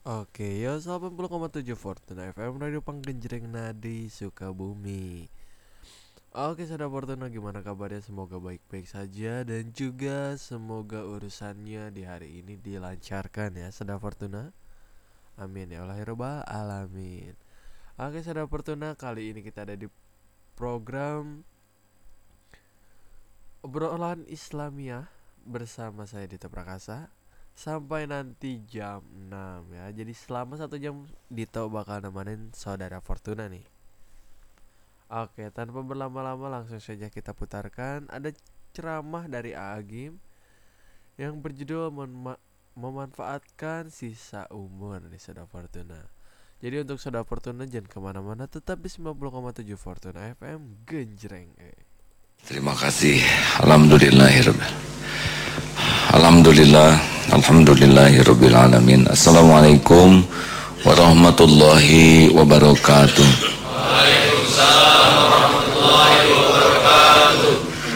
Oke, yo 80,7 Fortuna FM Radio Panggenjreng Nadi Sukabumi. Oke, saudara Fortuna, gimana kabarnya? Semoga baik-baik saja dan juga semoga urusannya di hari ini dilancarkan ya, saudara Fortuna. Amin ya Allah ya Rabbal alamin. Oke, saudara Fortuna, kali ini kita ada di program obrolan Islamiyah bersama saya Dita Prakasa sampai nanti jam 6 ya. Jadi selama 1 jam Dito bakal nemenin saudara Fortuna nih. Oke, tanpa berlama-lama langsung saja kita putarkan. Ada ceramah dari Agim yang berjudul memanfaatkan sisa umur nih saudara Fortuna. Jadi untuk saudara Fortuna jangan kemana-mana, tetap di 90,7 Fortuna FM Genjreng. Terima kasih. Alhamdulillah. Alhamdulillahirabbil alamin. Assalamualaikum warahmatullahi wabarakatuh. Waalaikumsalam warahmatullahi wabarakatuh.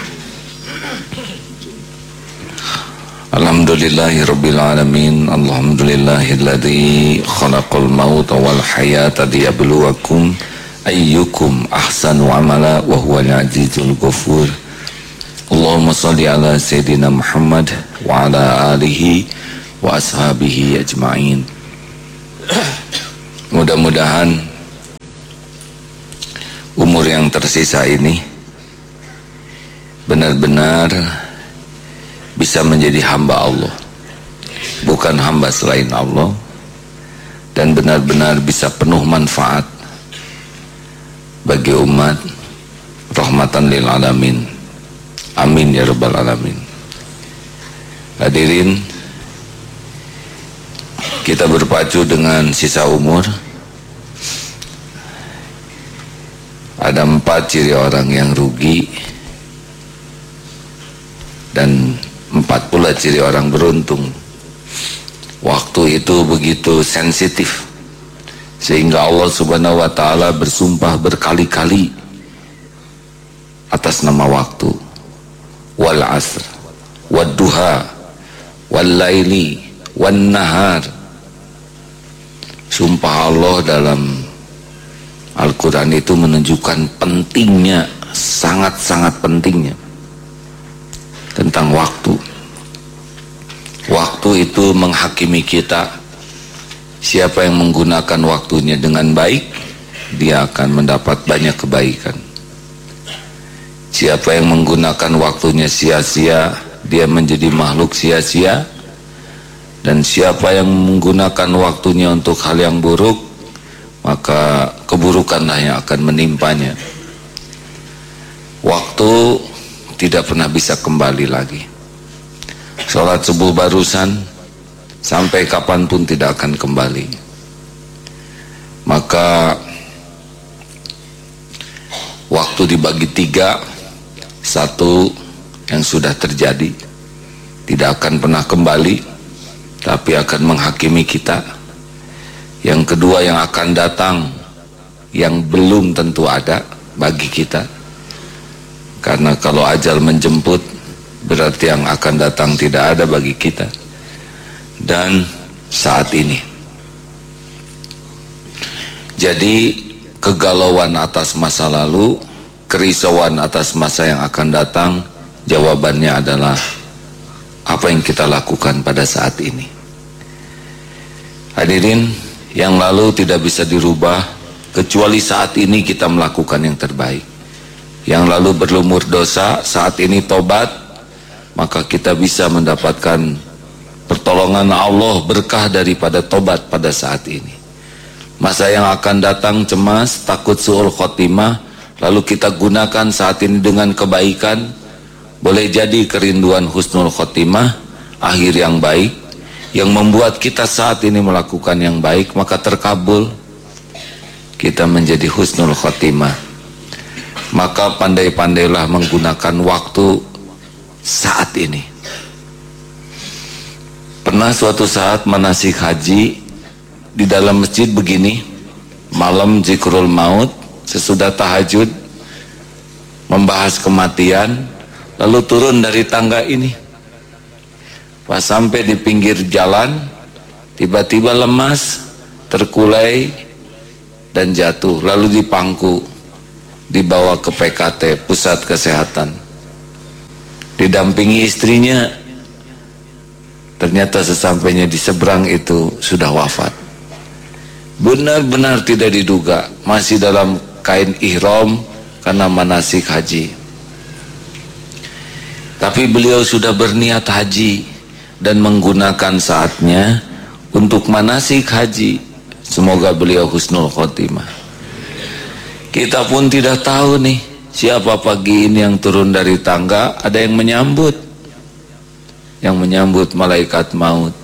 Alhamdulillahirabbil alamin. Alhamdulillahilladzi khalaqal mauta wal hayata liyabluwakum ayyukum ahsanu amala wa huwal azizul ghafur. Allahumma shalli ala sayyidina Muhammad wa ala alihi wa ashabihi ajma'in. Mudah-mudahan umur yang tersisa ini benar-benar bisa menjadi hamba Allah, bukan hamba selain Allah, dan benar-benar bisa penuh manfaat bagi umat, rahmatan lil alamin. Amin ya rabbal alamin. Hadirin, kita berpacu dengan sisa umur. Ada 4 ciri orang yang rugi dan 4 pula ciri orang beruntung. Waktu itu begitu sensitif sehingga Allah subhanahu wa ta'ala bersumpah berkali-kali atas nama waktu. Wal asr, wad duha, wal laili, wan nahar. Sumpah Allah dalam Al-Quran itu menunjukkan pentingnya, sangat-sangat pentingnya tentang waktu. Waktu itu menghakimi kita. Siapa yang menggunakan waktunya dengan baik, dia akan mendapat banyak kebaikan. Siapa yang menggunakan waktunya sia-sia, dia menjadi makhluk sia-sia. Dan siapa yang menggunakan waktunya untuk hal yang buruk, maka keburukanlah yang akan menimpanya. Waktu tidak pernah bisa kembali lagi. Sholat subuh barusan, sampai kapanpun tidak akan kembali. Maka waktu dibagi 3, 1 yang sudah terjadi tidak akan pernah kembali, tapi akan menghakimi kita. Yang kedua yang akan datang, yang belum tentu ada bagi kita, karena kalau ajal menjemput berarti yang akan datang tidak ada bagi kita. Dan saat ini, jadi kegalauan atas masa lalu, kerisauan atas masa yang akan datang, jawabannya adalah apa yang kita lakukan pada saat ini. Hadirin, yang lalu tidak bisa dirubah kecuali saat ini kita melakukan yang terbaik. Yang lalu berlumur dosa, saat ini tobat, maka kita bisa mendapatkan pertolongan Allah, berkah daripada tobat pada saat ini. Masa yang akan datang cemas, takut su'ul khotimah, lalu kita gunakan saat ini dengan kebaikan. Boleh jadi kerinduan husnul khotimah, akhir yang baik, yang membuat kita saat ini melakukan yang baik, maka terkabul, kita menjadi husnul khotimah. Maka pandai-pandailah menggunakan waktu saat ini. Pernah suatu saat manasik haji di dalam masjid begini, malam zikrul maut, sesudah tahajud membahas kematian, lalu turun dari tangga ini. Pas sampai di pinggir jalan, tiba-tiba lemas, terkulai dan jatuh, lalu dipangku, dibawa ke PKT, pusat kesehatan, didampingi istrinya. Ternyata sesampainya di seberang itu sudah wafat. Benar-benar tidak diduga, masih dalam kain ihram karena manasik haji. Tapi beliau sudah berniat haji dan menggunakan saatnya untuk manasik haji. Semoga beliau husnul khotimah. Kita pun tidak tahu nih siapa pagi ini yang turun dari tangga. Ada yang menyambut, malaikat maut.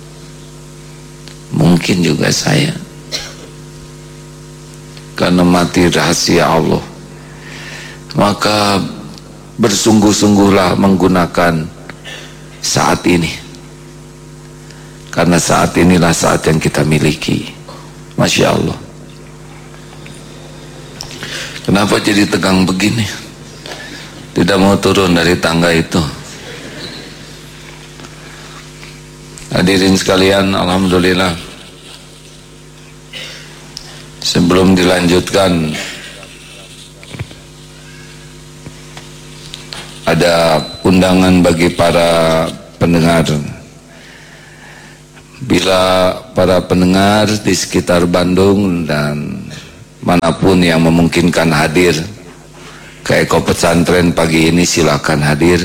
Mungkin juga saya, karena mati rahasia Allah. Maka bersungguh-sungguhlah menggunakan saat ini, karena saat inilah saat yang kita miliki. Masya Allah. Kenapa jadi tegang begini? Tidak mau turun dari tangga itu. Hadirin sekalian, alhamdulillah. Sebelum dilanjutkan, ada undangan bagi para pendengar. Bila para pendengar di sekitar Bandung dan manapun yang memungkinkan hadir ke Eko Pesantren pagi ini, silakan hadir.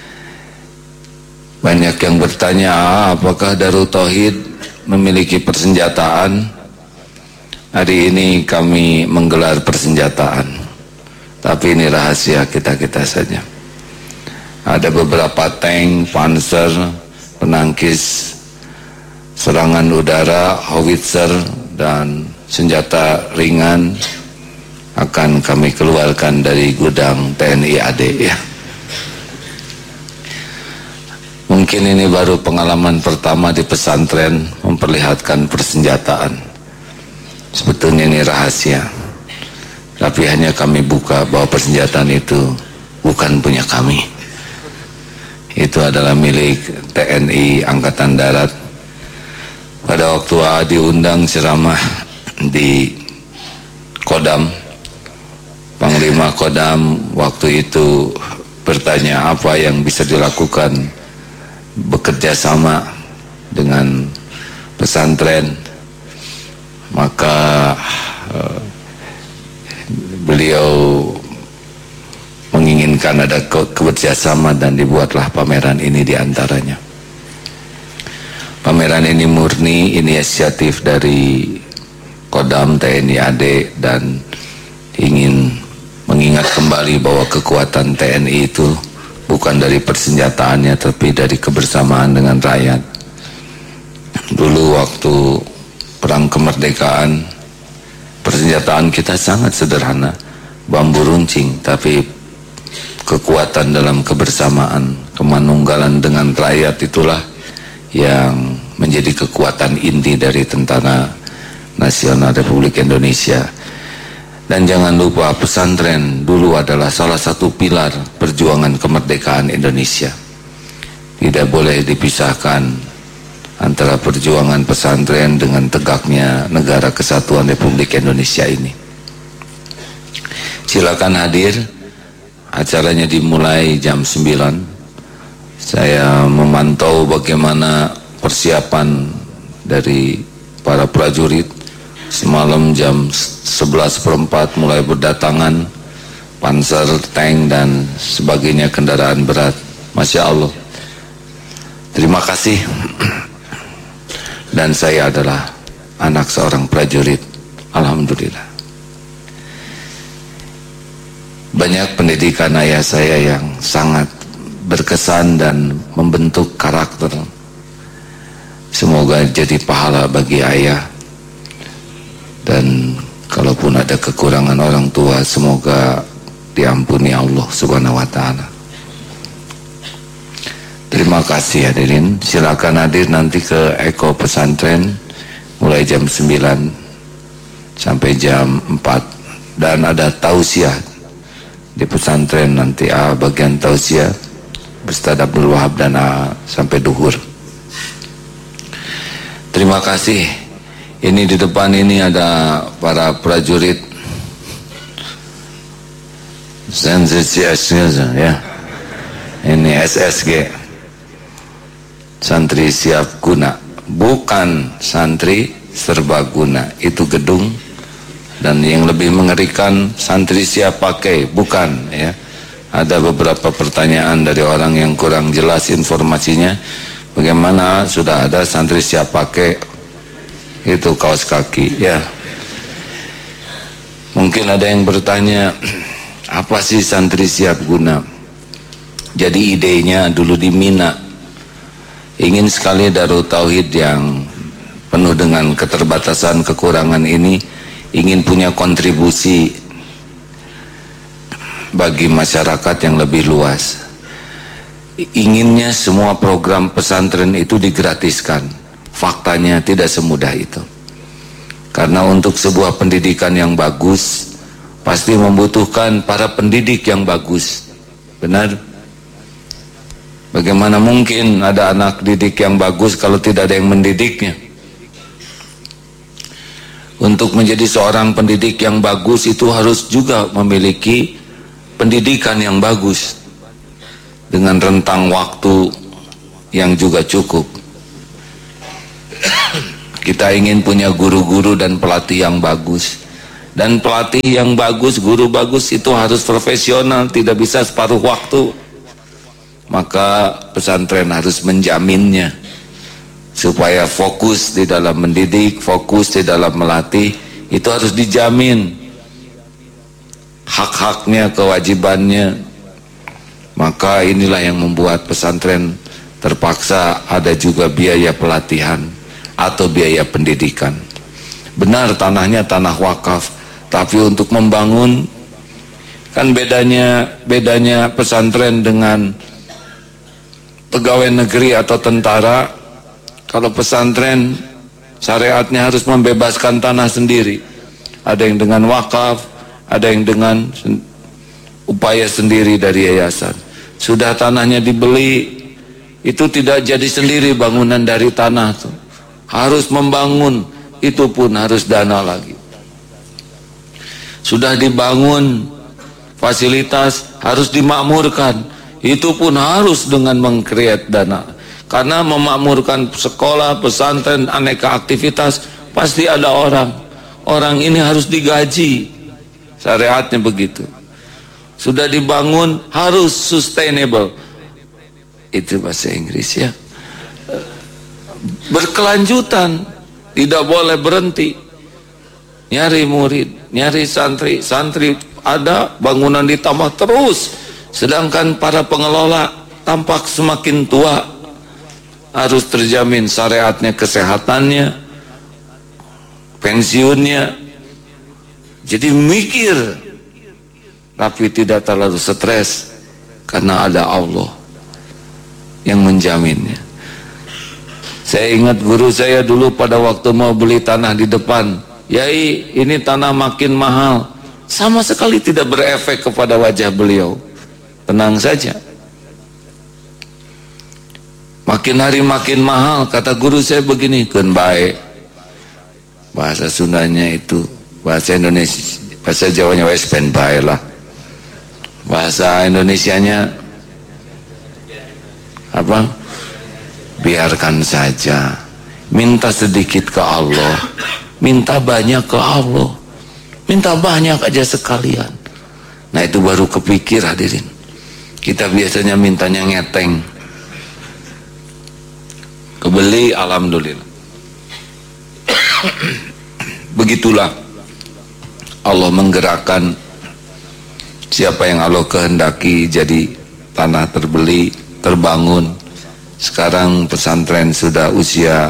Banyak yang bertanya, apakah Darut Tauhid memiliki persenjataan? Hari ini kami menggelar persenjataan, tapi ini rahasia kita-kita saja. Ada beberapa tank, panzer, penangkis serangan udara, howitzer, dan senjata ringan akan kami keluarkan dari gudang TNI AD ya. Mungkin ini baru pengalaman pertama di pesantren memperlihatkan persenjataan. Sebetulnya ini rahasia, tapi hanya kami buka bahwa persenjataan itu bukan punya kami. Itu adalah milik TNI Angkatan Darat. Pada waktu diundang ceramah di Kodam, Panglima Kodam waktu itu bertanya apa yang bisa dilakukan bekerja sama dengan pesantren. Maka beliau menginginkan ada keberjasama dan dibuatlah pameran ini diantaranya. Pameran ini murni inisiatif dari Kodam TNI AD dan ingin mengingat kembali bahwa kekuatan TNI itu bukan dari persenjataannya tapi dari kebersamaan dengan rakyat. Dulu waktu perang kemerdekaan, persenjataan kita sangat sederhana, bambu runcing, tapi kekuatan dalam kebersamaan, kemanunggalan dengan rakyat itulah yang menjadi kekuatan inti dari Tentara Nasional Republik Indonesia. Dan jangan lupa, pesantren dulu adalah salah satu pilar perjuangan kemerdekaan Indonesia. Tidak boleh dipisahkan antara perjuangan pesantren dengan tegaknya Negara Kesatuan Republik Indonesia ini. Silakan hadir. Acaranya dimulai jam 9. Saya memantau bagaimana persiapan dari para prajurit. Semalam jam 11:04 mulai berdatangan panzer, tank dan sebagainya, kendaraan berat. Masya Allah. Terima kasih. Dan saya adalah anak seorang prajurit. Alhamdulillah. Banyak pendidikan ayah saya yang sangat berkesan dan membentuk karakter. Semoga jadi pahala bagi ayah. Dan kalaupun ada kekurangan orang tua, semoga diampuni Allah Subhanahu wa ta'ala. Terima kasih hadirin. Silakan hadir nanti ke Eko Pesantren mulai jam 9 sampai jam 4. Dan ada tausiah di pesantren nanti, bagian tausiah Ustaz Abdul Wahab dan sampai duhur. Terima kasih. Ini di depan ini ada para prajurit ya. Ini SSG, santri siap guna, bukan santri serbaguna. Itu gedung. Dan yang lebih mengerikan, santri siap pakai, bukan ya. Ada beberapa pertanyaan dari orang yang kurang jelas informasinya. Bagaimana sudah ada santri siap pakai itu kaos kaki ya. Mungkin ada yang bertanya, apa sih santri siap guna? Jadi idenya dulu di Mina, ingin sekali Darul Tauhid yang penuh dengan keterbatasan kekurangan ini ingin punya kontribusi bagi masyarakat yang lebih luas. Inginnya semua program pesantren itu digratiskan. Faktanya tidak semudah itu. Karena untuk sebuah pendidikan yang bagus pasti membutuhkan para pendidik yang bagus. Benar? Bagaimana mungkin ada anak didik yang bagus kalau tidak ada yang mendidiknya? Untuk menjadi seorang pendidik yang bagus itu harus juga memiliki pendidikan yang bagus dengan rentang waktu yang juga cukup. Kita ingin punya guru-guru dan pelatih yang bagus. Dan pelatih yang bagus, guru bagus itu harus profesional, tidak bisa separuh waktu. Maka pesantren harus menjaminnya supaya fokus di dalam mendidik, fokus di dalam melatih, itu harus dijamin hak-haknya, kewajibannya. Maka inilah yang membuat pesantren terpaksa ada juga biaya pelatihan atau biaya pendidikan. Benar tanahnya tanah wakaf, tapi untuk membangun, kan bedanya pesantren dengan pegawai negeri atau tentara. Kalau pesantren syariatnya harus membebaskan tanah sendiri. Ada yang dengan wakaf, ada yang dengan upaya sendiri dari yayasan. Sudah tanahnya dibeli, itu tidak jadi sendiri bangunan dari tanah tuh. Harus membangun, itu pun harus dana lagi. Sudah dibangun fasilitas, harus dimakmurkan, itu pun harus dengan mengkreat dana. Karena memakmurkan sekolah, pesantren, aneka aktivitas, pasti ada orang. Orang ini harus digaji. Syariatnya begitu. Sudah dibangun, harus sustainable. Itu bahasa Inggris ya. Berkelanjutan, tidak boleh berhenti. Nyari murid, nyari santri, santri ada, bangunan ditambah terus. Sedangkan para pengelola tampak semakin tua. Harus terjamin syariatnya, kesehatannya, pensiunnya. Jadi mikir, tapi tidak terlalu stres, karena ada Allah yang menjaminnya. Saya ingat guru saya dulu pada waktu mau beli tanah di depan, "Yai, ini tanah makin mahal." Sama sekali tidak berefek kepada wajah beliau. Tenang saja. Makin hari makin mahal, kata guru saya begini, "Kun baik." Bahasa Sundanya itu, bahasa Indonesia, bahasa Jawanya wes ben bae lah. Bahasa Indonesianya apa? Biarkan saja. Minta sedikit ke Allah, minta banyak ke Allah. Minta banyak aja sekalian. Nah itu baru kepikir hadirin. Kita biasanya mintanya ngeteng. Kebeli alhamdulillah. Begitulah Allah menggerakkan siapa yang Allah kehendaki jadi tanah terbeli, terbangun. Sekarang pesantren sudah usia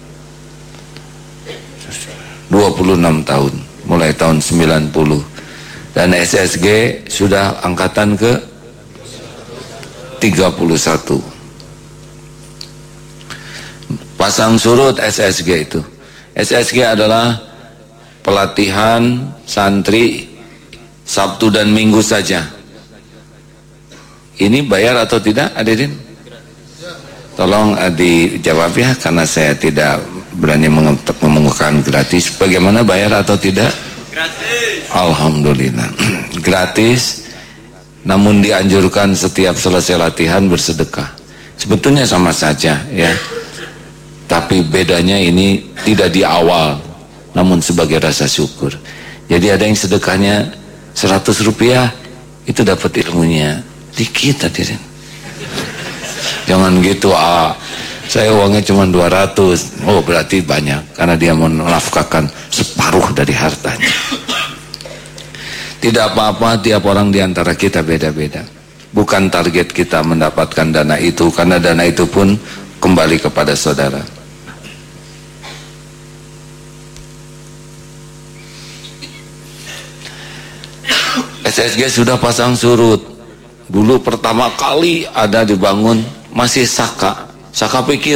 26 tahun, mulai tahun 90. Dan SSG sudah angkatan ke 31. Pasang surut SSG itu. SSG adalah pelatihan santri Sabtu dan Minggu saja. Ini bayar atau tidak hadirin? Tolong dijawab ya, karena saya tidak berani mengumumkan gratis. Bagaimana, bayar atau tidak? Gratis. Alhamdulillah. Gratis, namun dianjurkan setiap selesai latihan bersedekah. Sebetulnya sama saja ya, tapi bedanya ini tidak di awal, namun sebagai rasa syukur. Jadi ada yang sedekahnya 100 rupiah, itu dapat ilmunya dikit hadirin. Jangan gitu, saya uangnya cuma 200, oh berarti banyak, karena dia menafkahkan separuh dari hartanya. Tidak apa-apa, tiap orang diantara kita beda-beda. Bukan target kita mendapatkan dana itu, karena dana itu pun kembali kepada saudara. SSG sudah pasang surut. Dulu pertama kali ada dibangun masih saka pikir,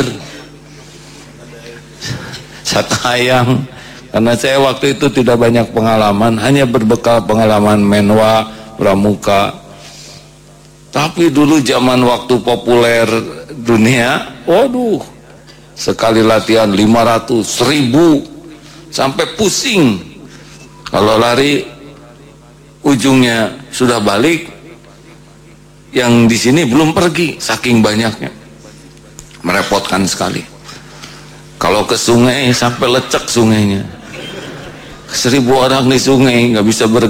saka ayam. Karena saya waktu itu tidak banyak pengalaman, hanya berbekal pengalaman menwa, pramuka. Tapi dulu zaman waktu populer dunia, waduh, sekali latihan 500, 1000, sampai pusing. Kalau lari ujungnya sudah balik, yang di sini belum pergi, saking banyaknya, merepotkan sekali. Kalau ke sungai sampai lecek sungainya, 1000 orang di sungai nggak bisa